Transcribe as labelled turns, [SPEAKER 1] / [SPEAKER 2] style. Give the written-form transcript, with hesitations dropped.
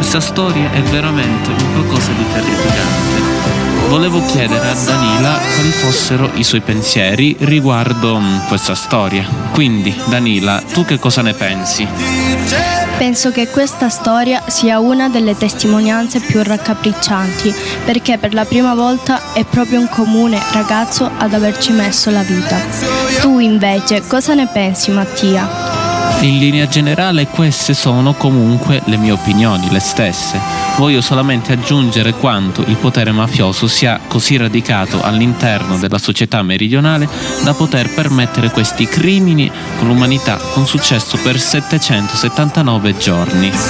[SPEAKER 1] Questa storia è veramente un qualcosa di terrificante. Volevo chiedere a Danila quali fossero i suoi pensieri riguardo questa storia. Quindi, Danila, tu che cosa ne pensi?
[SPEAKER 2] Penso che questa storia sia una delle testimonianze più raccapriccianti, perché per la prima volta è proprio un comune ragazzo ad averci messo la vita. Tu invece cosa ne pensi, Mattia?
[SPEAKER 1] In linea generale queste sono comunque le mie opinioni, le stesse. Voglio solamente aggiungere quanto il potere mafioso sia così radicato all'interno della società meridionale da poter permettere questi crimini con l'umanità con successo per 779 giorni.